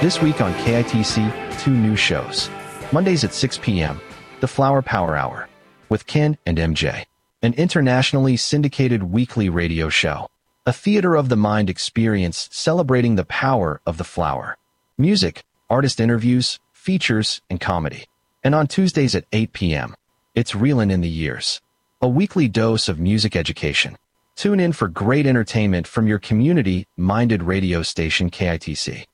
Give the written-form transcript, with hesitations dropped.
This week on KITC, 2 new shows. Mondays at 6 p.m., The Flower Power Hour, with Ken and MJ. An internationally syndicated weekly radio show. A theater of the mind experience celebrating the power of the flower. Music, artist interviews, features, and comedy. And on Tuesdays at 8 p.m., it's Reelin' in the Years. A weekly dose of music education. Tune in for great entertainment from your community-minded radio station KITC.